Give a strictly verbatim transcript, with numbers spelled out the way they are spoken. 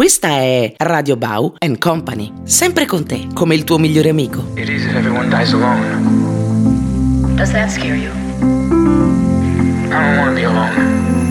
Questa è Radio Bau and Company, sempre con te, come il tuo migliore amico. It is if everyone dies alone. Does that scare you? I don't want to be alone.